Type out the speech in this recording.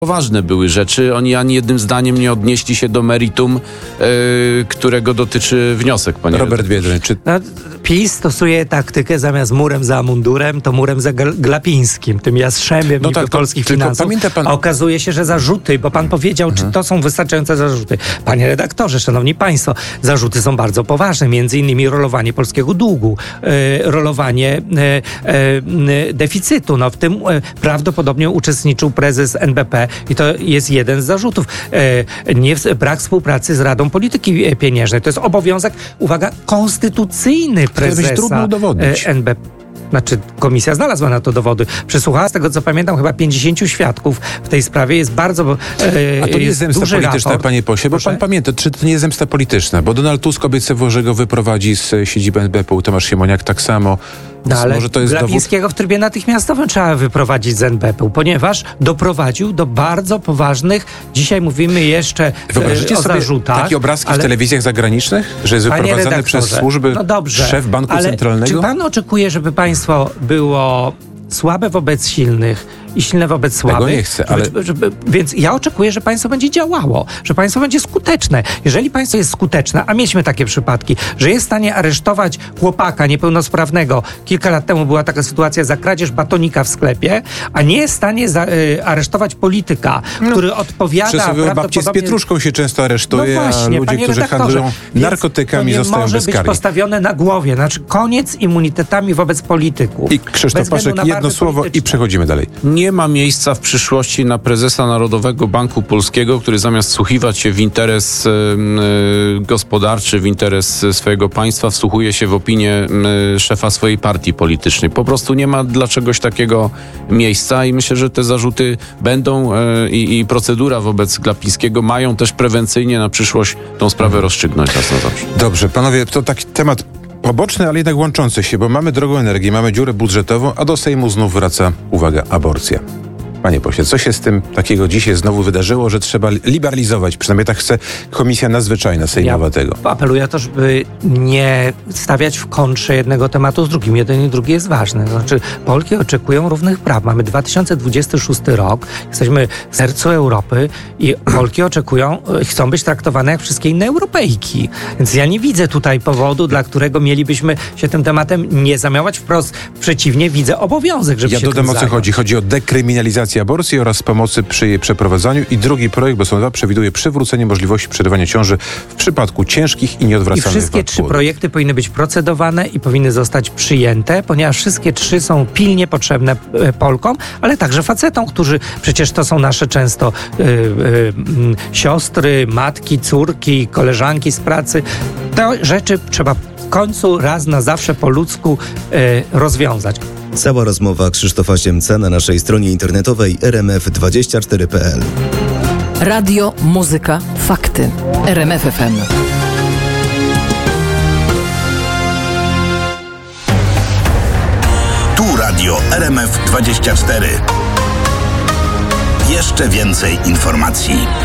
Poważne były rzeczy. Oni ani jednym zdaniem nie odnieśli się do meritum, którego dotyczy wniosek, panie Robert Biedroń. PiS stosuje taktykę zamiast murem za mundurem, to murem za Glapińskim, tym jastrzębiem polskich finansów. Pan... A okazuje się, że zarzuty, bo pan powiedział, czy to są wystarczające zarzuty. Panie redaktorze, szanowni państwo, zarzuty są bardzo poważne. Między innymi rolowanie polskiego długu, rolowanie deficytu. W tym prawdopodobnie uczestniczył prezes NBP i to jest jeden z zarzutów. Brak współpracy z Radą Polityki Pieniężnej. To jest obowiązek, uwaga, konstytucyjny prezesa trudno udowodnić. NBP. Znaczy, komisja znalazła na to dowody. Przesłuchała, z tego co pamiętam, chyba 50 świadków w tej sprawie. Jest bardzo A to nie jest zemsta polityczna, raport. panie pośle, bo pan pamięta, czy to nie jest zemsta polityczna? Bo Donald Tusk obiecywał, że go wyprowadzi z siedziby NBP, Tomasz Siemoniak tak samo. Ale może to jest Glapińskiego w trybie natychmiastowym trzeba wyprowadzić z NBP, ponieważ doprowadził do bardzo poważnych, dzisiaj mówimy jeszcze Wyobraźcie o sobie zarzutach. takie obrazki w telewizjach zagranicznych, że jest wyprowadzany przez służby szef Banku Centralnego? Czy pan oczekuje, żeby państwo było słabe wobec silnych i silne wobec słabych? Tego nie chcę, ale... Więc ja oczekuję, że państwo będzie działało, że państwo będzie skuteczne. Jeżeli państwo jest skuteczne, a mieliśmy takie przypadki, że jest w stanie aresztować chłopaka niepełnosprawnego, kilka lat temu była taka sytuacja za kradzież batonika w sklepie, a nie jest w stanie aresztować polityka, który odpowiada prawdopodobnie... Babci z pietruszką się często aresztuje, właśnie, a ludzie, którzy handlują narkotykami, zostają bezkarni. To nie może być postawione na głowie. Znaczy koniec immunitetami wobec polityków. I Krzysztof Paszyk, jedno słowo i przechodzimy dalej. Nie ma miejsca w przyszłości na prezesa Narodowego Banku Polskiego, który zamiast wsłuchiwać się w interes gospodarczy, w interes swojego państwa, wsłuchuje się w opinię szefa swojej partii politycznej. Po prostu nie ma dla czegoś takiego miejsca i myślę, że te zarzuty będą i procedura wobec Glapińskiego mają też prewencyjnie na przyszłość tą sprawę rozstrzygnąć raz na zawsze. Dobrze, panowie, to taki temat poboczny, ale jednak łączący się, bo mamy drogą energię, mamy dziurę budżetową, a do Sejmu znów wraca, uwaga, aborcja. Panie pośle, co się z tym takiego dzisiaj znowu wydarzyło, że trzeba liberalizować, przynajmniej tak chce Komisja Nadzwyczajna Sejmowa tego? Apeluję o to, żeby nie stawiać w kontrze jednego tematu z drugim. Jeden i drugi jest ważny. To znaczy, Polki oczekują równych praw. Mamy 2026 rok, jesteśmy w sercu Europy i Polki chcą być traktowane jak wszystkie inne Europejki. Więc ja nie widzę tutaj powodu, dla którego mielibyśmy się tym tematem nie zajmować. Wprost przeciwnie, widzę obowiązek, żeby się tym dodam, o co chodzi. Chodzi o dekryminalizację aborcji oraz pomocy przy jej przeprowadzaniu i drugi projekt, bo są dwa, przewiduje przywrócenie możliwości przerywania ciąży w przypadku ciężkich i nieodwracalnych I wszystkie trzy projekty powinny być procedowane i powinny zostać przyjęte, ponieważ wszystkie trzy są pilnie potrzebne Polkom, ale także facetom, którzy przecież to są nasze często siostry, matki, córki, koleżanki z pracy. Te rzeczy trzeba w końcu raz na zawsze po ludzku rozwiązać. Cała rozmowa Krzysztofa Ziemca na naszej stronie internetowej rmf24.pl. Radio, muzyka, fakty. RMF FM. Tu radio RMF24. Jeszcze więcej informacji.